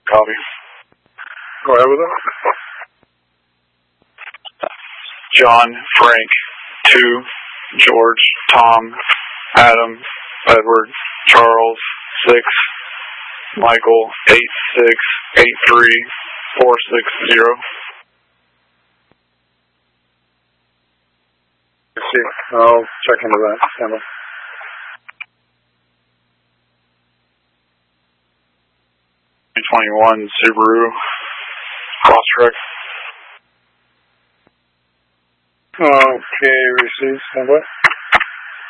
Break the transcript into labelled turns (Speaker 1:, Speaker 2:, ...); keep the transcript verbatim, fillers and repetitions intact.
Speaker 1: Copy.
Speaker 2: Go ahead with it.
Speaker 1: John, Frank, two, George, Tom, Adam, Edward, Charles, six, Michael, eight six eight three four six zero.
Speaker 2: I see. I'll check into that. Stand by.
Speaker 1: twenty-one Subaru Crosstrek.
Speaker 2: Okay, received. Stand by.